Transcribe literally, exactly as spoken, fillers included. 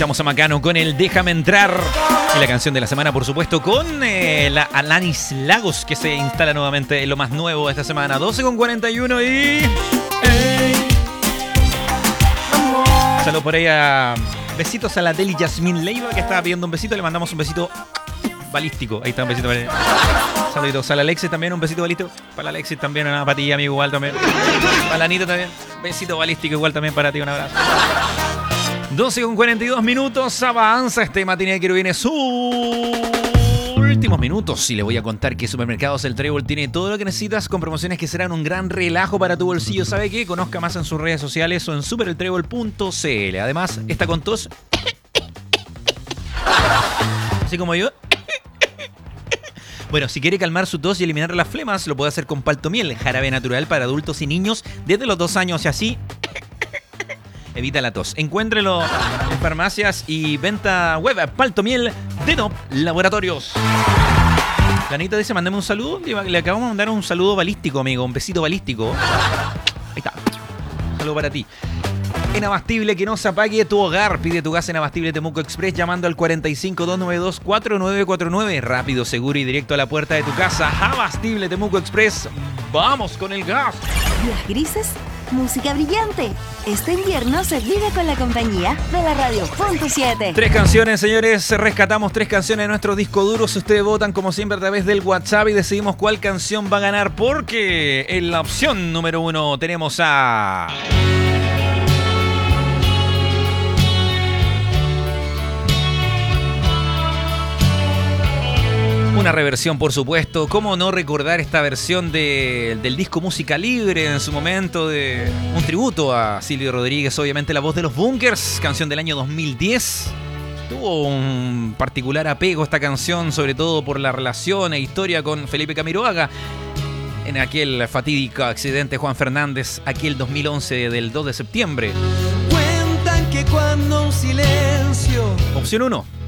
Escuchamos a Macano con el Déjame Entrar. Y la canción de la semana, por supuesto, con eh, la Alanis Lagos, que se instala nuevamente en lo más nuevo de esta semana. doce con cuarenta y uno y... Saludos por ahí a... Besitos a la Deli Yasmín Leiva, que estaba pidiendo un besito. Le mandamos un besito balístico. Ahí está un besito. Saluditos a la Alexis también, un besito balístico. Para la Alexis también, una patilla, amigo, igual también. Para la Anita también. Besito balístico igual también para ti, un abrazo. doce con cuarenta y dos minutos, avanza este matiné que viene sus últimos minutos y le voy a contar que Supermercados El Trébol tiene todo lo que necesitas con promociones que serán un gran relajo para tu bolsillo. ¿Sabe qué? Conozca más en sus redes sociales o en super el trébol punto c l. Además, está con tos, así como yo. Bueno, si quiere calmar su tos y eliminar las flemas, lo puede hacer con Paltomiel, jarabe natural para adultos y niños desde los dos años y así evita la tos. Encuéntrelo en farmacias y venta web. Paltomiel de Nop Laboratorios. La Anita dice, mandame un saludo. Le acabamos de mandar un saludo balístico, amigo. Un besito balístico. Ahí está. Un saludo para ti. En Abastible, que no se apague tu hogar. Pide tu gas en Abastible Temuco Express llamando al cuarenta y cinco, doscientos noventa y dos, cuarenta y nueve cuarenta y nueve. Rápido, seguro y directo a la puerta de tu casa. Abastible Temuco Express. ¡Vamos con el gas! Días grises, música brillante. Este invierno se vive con la compañía de la Radio Punto siete. Tres canciones, señores. Rescatamos tres canciones de nuestros discos duros. Ustedes votan como siempre a través del WhatsApp y decidimos cuál canción va a ganar. Porque en la opción número uno tenemos a... una reversión, por supuesto. ¿Cómo no recordar esta versión de, del disco Música Libre en su momento? De un tributo a Silvio Rodríguez, obviamente la voz de los Bunkers, canción del año dos mil diez. Tuvo un particular apego a esta canción, sobre todo por la relación e historia con Felipe Camiroaga en aquel fatídico accidente Juan Fernández, aquel dos mil once del dos de septiembre. Cuentan que cuando un silencio... Opción uno.